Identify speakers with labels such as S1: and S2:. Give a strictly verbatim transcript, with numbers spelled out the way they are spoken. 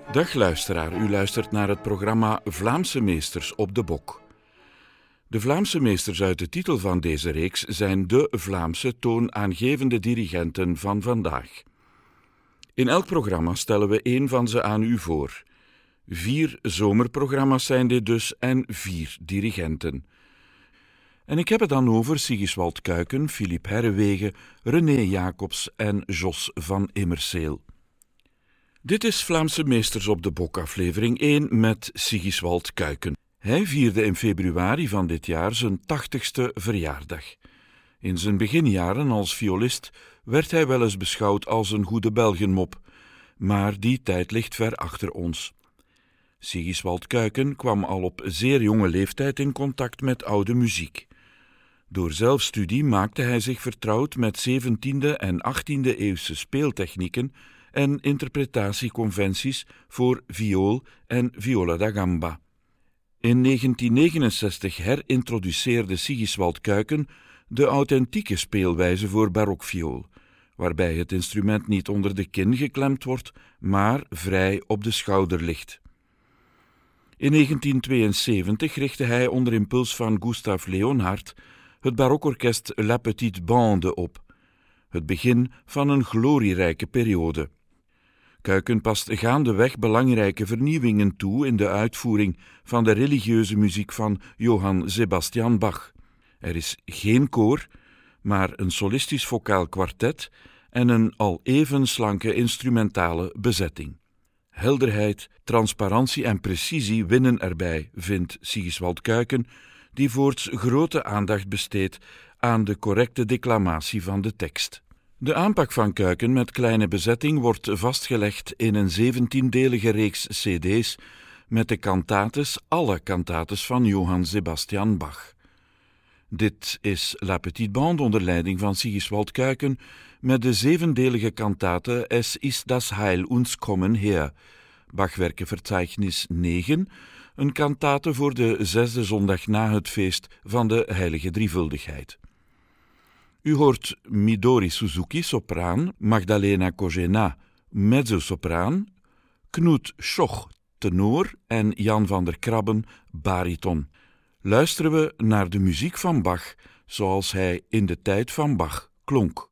S1: Dag luisteraar, u luistert naar het programma Vlaamse Meesters op de Bok. De Vlaamse meesters uit de titel van deze reeks zijn de Vlaamse toonaangevende dirigenten van vandaag. In elk programma stellen we één van ze aan u voor. Vier zomerprogramma's zijn dit dus en vier dirigenten. En ik heb het dan over Sigiswald Kuiken, Philippe Herrewegen, René Jacobs en Jos van Immerseel. Dit is Vlaamse Meesters op de Bok, aflevering één met Sigiswald Kuiken. Hij vierde in februari van dit jaar zijn tachtigste verjaardag. In zijn beginjaren als violist werd hij wel eens beschouwd als een goede Belgenmop, maar die tijd ligt ver achter ons. Sigiswald Kuiken kwam al op zeer jonge leeftijd in contact met oude muziek. Door zelfstudie maakte hij zich vertrouwd met zeventiende en achttiende eeuwse speeltechnieken en interpretatieconventies voor viool en viola da gamba. In negentien negenenzestig herintroduceerde Sigiswald Kuiken de authentieke speelwijze voor barokviool, waarbij het instrument niet onder de kin geklemd wordt, maar vrij op de schouder ligt. In negentien tweeënzeventig richtte hij onder impuls van Gustav Leonhardt het barokorkest La Petite Bande op, het begin van een glorierijke periode. Kuiken past gaandeweg belangrijke vernieuwingen toe in de uitvoering van de religieuze muziek van Johann Sebastian Bach. Er is geen koor, maar een solistisch vocaal kwartet en een al even slanke instrumentale bezetting. Helderheid, transparantie en precisie winnen erbij, vindt Sigiswald Kuiken, die voorts grote aandacht besteedt aan de correcte declamatie van de tekst. De aanpak van Kuiken met kleine bezetting wordt vastgelegd in een zeventiendelige reeks cd's met de cantates, alle cantates van Johann Sebastian Bach. Dit is La Petite Bande onder leiding van Sigiswald Kuiken met de zevendelige cantate Es ist das Heil uns kommen her, Bachwerkenverzeichnis negen, een cantate voor de zesde zondag na het feest van de Heilige Drievuldigheid. U hoort Midori Suzuki, sopraan, Magdalena Kojena, mezzosopraan, Knut Schoch, tenor en Jan van der Krabben, bariton. Luisteren we naar de muziek van Bach zoals hij in de tijd van Bach klonk.